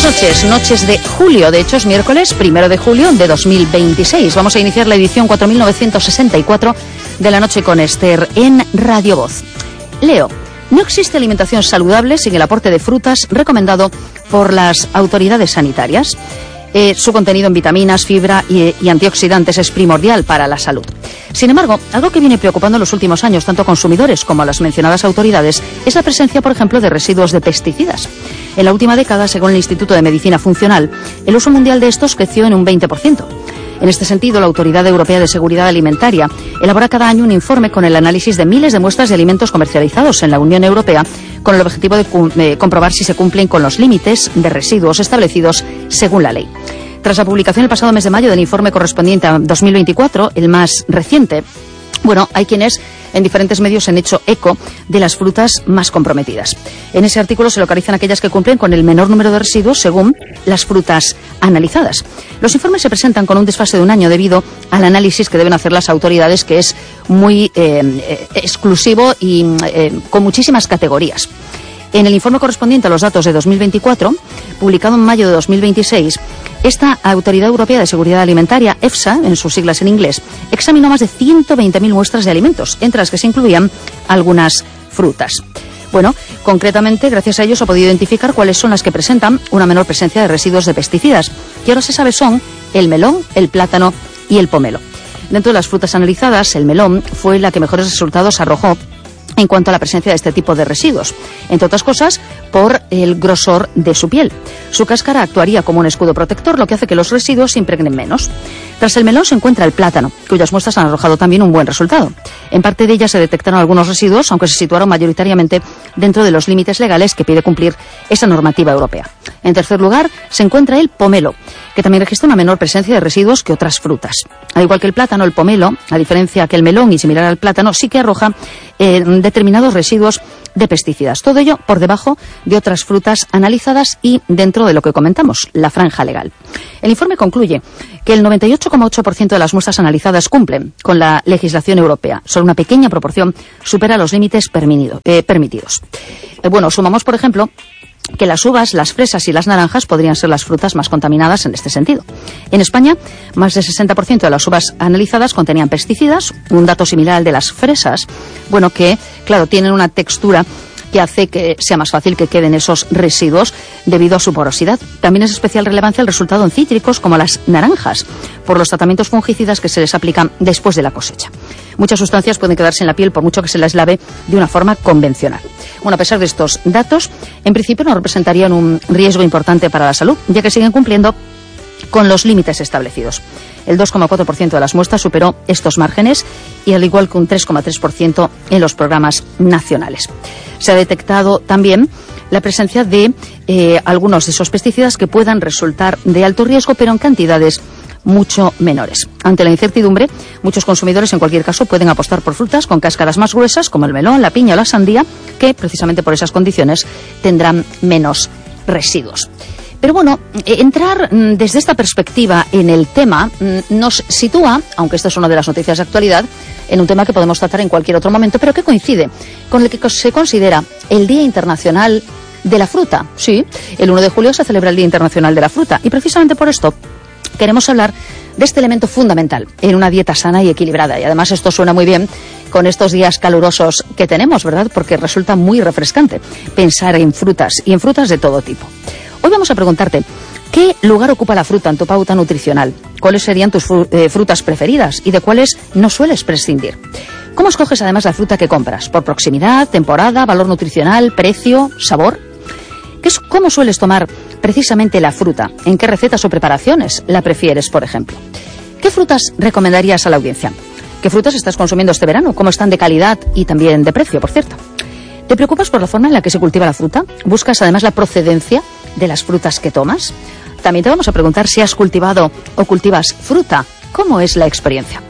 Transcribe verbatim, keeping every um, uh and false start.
noches, noches de julio, de hecho es miércoles primero de julio de dos mil veintiséis. Vamos a iniciar la edición cuatro mil novecientos sesenta y cuatro de La Noche con Esther en Radio Voz. Leo, no existe alimentación saludable sin el aporte de frutas recomendado por las autoridades sanitarias. Eh, su contenido en vitaminas, fibra y, y antioxidantes es primordial para la salud. Sin embargo, algo que viene preocupando en los últimos años tanto a consumidores como a las mencionadas autoridades es la presencia, por ejemplo, de residuos de pesticidas. En la última década, según el Instituto de Medicina Funcional, el uso mundial de estos creció en un veinte por ciento. En este sentido, la Autoridad Europea de Seguridad Alimentaria elabora cada año un informe con el análisis de miles de muestras de alimentos comercializados en la Unión Europea con el objetivo de eh, comprobar si se cumplen con los límites de residuos establecidos según la ley. Tras la publicación el pasado mes de mayo del informe correspondiente a dos mil veinticuatro, el más reciente, bueno, hay quienes en diferentes medios han hecho eco de las frutas más comprometidas. En ese artículo se localizan aquellas que cumplen con el menor número de residuos según las frutas analizadas. Los informes se presentan con un desfase de un año debido al análisis que deben hacer las autoridades, que es muy eh, exclusivo y eh, con muchísimas categorías. En el informe correspondiente a los datos de dos mil veinticuatro, publicado en mayo de dos mil veintiséis, esta Autoridad Europea de Seguridad Alimentaria, EFSA, en sus siglas en inglés, examinó más de ciento veinte mil muestras de alimentos, entre las que se incluían algunas frutas. Bueno, concretamente, gracias a ello se ha podido identificar cuáles son las que presentan una menor presencia de residuos de pesticidas, que ahora se sabe son el melón, el plátano y el pomelo. Dentro de las frutas analizadas, el melón fue la que mejores resultados arrojó en cuanto a la presencia de este tipo de residuos, entre otras cosas por el grosor de su piel. Su cáscara actuaría como un escudo protector, lo que hace que los residuos se impregnen menos. Tras el melón se encuentra el plátano, cuyas muestras han arrojado también un buen resultado. En parte de ellas se detectaron algunos residuos, aunque se situaron mayoritariamente dentro de los límites legales que pide cumplir esa normativa europea. En tercer lugar se encuentra el pomelo, que también registra una menor presencia de residuos que otras frutas. Al igual que el plátano, el pomelo, a diferencia que el melón y similar al plátano, sí que arroja eh, determinados residuos de pesticidas. Todo ello por debajo de otras frutas analizadas y dentro de lo que comentamos, la franja legal. El informe concluye que el noventa y ocho coma ocho por ciento de las muestras analizadas cumplen con la legislación europea. Solo una pequeña proporción supera los límites eh, permitidos. Eh, bueno, sumamos, por ejemplo, que las uvas, las fresas y las naranjas podrían ser las frutas más contaminadas en este sentido. En España, más del sesenta por ciento de las uvas analizadas contenían pesticidas, un dato similar al de las fresas, bueno, que, claro, tienen una textura que hace que sea más fácil que queden esos residuos debido a su porosidad. También es de especial relevancia el resultado en cítricos como las naranjas, por los tratamientos fungicidas que se les aplican después de la cosecha. Muchas sustancias pueden quedarse en la piel por mucho que se las lave de una forma convencional. Bueno, a pesar de estos datos, en principio no representarían un riesgo importante para la salud, ya que siguen cumpliendo con los límites establecidos. El dos coma cuatro por ciento de las muestras superó estos márgenes y al igual que un tres coma tres por ciento en los programas nacionales. Se ha detectado también la presencia de eh, algunos de esos pesticidas que puedan resultar de alto riesgo, pero en cantidades mucho menores. Ante la incertidumbre, muchos consumidores en cualquier caso pueden apostar por frutas con cáscaras más gruesas como el melón, la piña o la sandía, que precisamente por esas condiciones tendrán menos residuos. Pero bueno, entrar desde esta perspectiva en el tema nos sitúa, aunque esta es una de las noticias de actualidad, en un tema que podemos tratar en cualquier otro momento, pero que coincide con el que se considera el Día Internacional de la Fruta. Sí, el uno de julio se celebra el Día Internacional de la Fruta y precisamente por esto queremos hablar de este elemento fundamental en una dieta sana y equilibrada. Y además esto suena muy bien con estos días calurosos que tenemos, ¿verdad? Porque resulta muy refrescante pensar en frutas y en frutas de todo tipo. Hoy vamos a preguntarte, ¿qué lugar ocupa la fruta en tu pauta nutricional? ¿Cuáles serían tus fru- eh, frutas preferidas y de cuáles no sueles prescindir? ¿Cómo escoges además la fruta que compras? ¿Por proximidad, temporada, valor nutricional, precio, sabor? ¿Qué es, ¿Cómo sueles tomar precisamente la fruta? ¿En qué recetas o preparaciones la prefieres, por ejemplo? ¿Qué frutas recomendarías a la audiencia? ¿Qué frutas estás consumiendo este verano? ¿Cómo están de calidad y también de precio, por cierto? ¿Te preocupas por la forma en la que se cultiva la fruta? ¿Buscas además la procedencia de las frutas que tomas? También te vamos a preguntar si has cultivado o cultivas fruta. ¿Cómo es la experiencia?